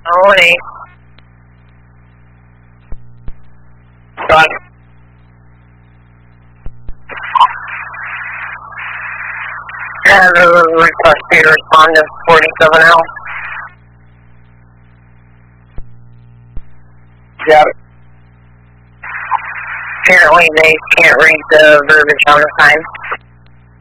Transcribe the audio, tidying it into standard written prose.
Morning. Got it. Request to respond to 47L. Got it. Apparently they can't read the verbiage on the sign.